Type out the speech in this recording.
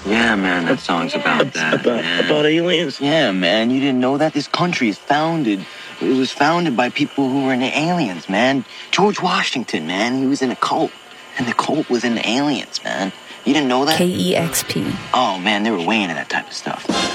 Yeah, man, that song's about that, man. About aliens? Yeah, man, you didn't know that? This country is founded. It was founded by people who were into aliens, man. George Washington, man, he was in a cult. And the cult was into aliens, man. You didn't know that? KEXP. Oh, man, they were way into that type of stuff.